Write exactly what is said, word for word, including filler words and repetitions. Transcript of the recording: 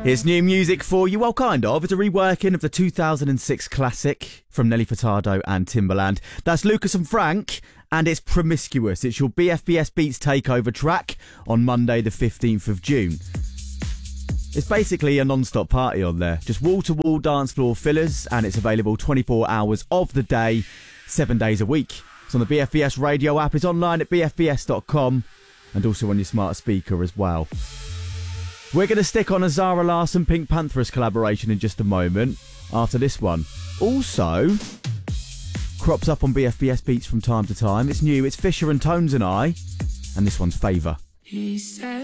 Here's new music for you. Well, kind of. It's a reworking of the two thousand six classic from Nelly Furtado and Timbaland. That's Lucas and Frank, and it's Promiscuous. It's your B F B S Beats takeover track on Monday the fifteenth of June. It's basically a non-stop party on there. Just wall-to-wall dance floor fillers, and it's available twenty-four hours of the day, seven days a week. It's on the B F B S radio app. It's online at b f b s dot com and also on your smart speaker as well. We're going to stick on a Zara Larsson Pink Pantheress collaboration in just a moment after this one. Also, crops up on B F B S Beats from time to time. It's new. It's Fisher and Tones and I, and this one's Favour. He said